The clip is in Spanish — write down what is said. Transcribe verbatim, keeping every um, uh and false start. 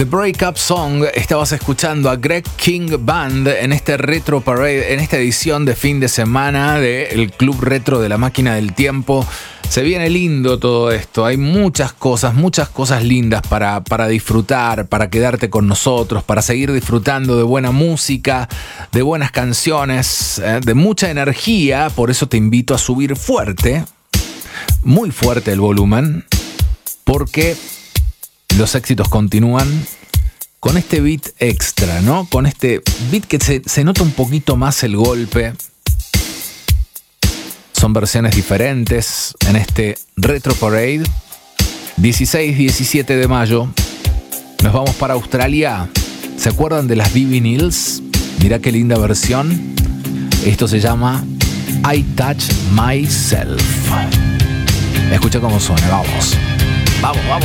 The Breakup Song. Estabas escuchando a Greg King Band en este Retro Parade, en esta edición de fin de semana del Club Retro de la Máquina del Tiempo. Se viene lindo todo esto. Hay muchas cosas, muchas cosas lindas para, para disfrutar, para quedarte con nosotros, para seguir disfrutando de buena música, de buenas canciones, eh, de mucha energía. Por eso te invito a subir fuerte, muy fuerte el volumen, porque los éxitos continúan con este beat extra, ¿no? Con este beat que se, se nota un poquito más el golpe. Son versiones diferentes en este Retro Parade. dieciséis diecisiete de mayo. Nos vamos para Australia. ¿Se acuerdan de las Vivi Nils? Mirá qué linda versión. Esto se llama I Touch Myself. Escucha cómo suena, vamos. Vamos, vamos.